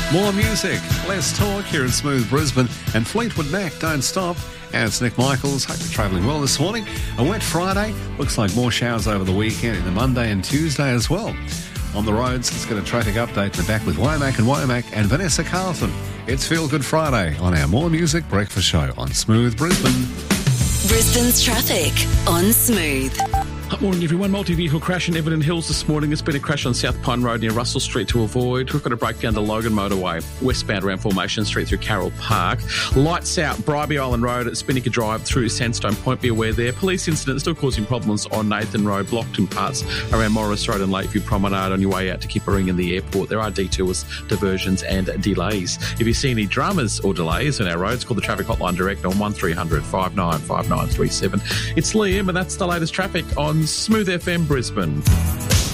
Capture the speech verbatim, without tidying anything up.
More music, less talk here in Smooth Brisbane. And Fleetwood Mac, Don't Stop. And it's Nick Michaels. Hope you're travelling well this morning. A wet Friday. Looks like more showers over the weekend, in the Monday and Tuesday as well. On the roads, let's get a traffic update. We're back with Womack and Womack and Vanessa Carlton. It's Feel Good Friday on our More Music Breakfast Show on Smooth Brisbane. Brisbane's traffic on Smooth. Good morning, everyone. Multi-vehicle crash in Everton Hills this morning. There's been a crash on South Pine Road near Russell Street to avoid. We've got a breakdown to Logan Motorway, westbound around Formation Street through Carroll Park. Lights out, Bribie Island Road at Spinnaker Drive through Sandstone Point. Be aware there. Police incident still causing problems on Nathan Road, blocked in parts around Morris Road and Lakeview Promenade on your way out to Kipparing and the airport. There are detours, diversions and delays. If you see any dramas or delays on our roads, call the traffic hotline direct on one three hundred five nine five nine three seven. It's Liam, and that's the latest traffic on Smooth F M Brisbane.